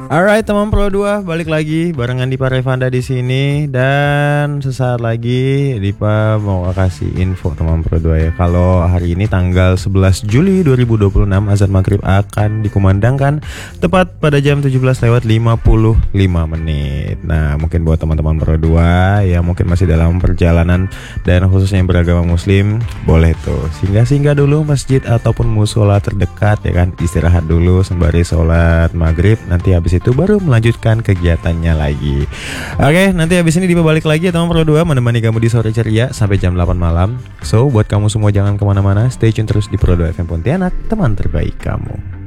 Alright teman Pro 2, balik lagi barengan Dipa Revanda di sini. Dan sesaat lagi Dipa mau kasih info teman Pro 2 ya. Kalau hari ini tanggal 11 Juli 2026 azan maghrib akan dikumandangkan tepat pada jam 17:55 menit. Nah mungkin buat teman-teman Pro 2 yang mungkin masih dalam perjalanan dan khususnya yang beragama muslim, boleh tuh singgah-singgah dulu masjid ataupun musola terdekat ya kan. Istirahat dulu sembari sholat maghrib. Nanti habis itu baru melanjutkan kegiatannya lagi. Oke, nanti habis ini Dipa balik lagi ya teman Pro 2 menemani kamu di sore ceria sampai jam 8 malam. So, buat kamu semua jangan kemana-mana, stay tune terus di Pro 2 FM Pontianak, teman terbaik kamu.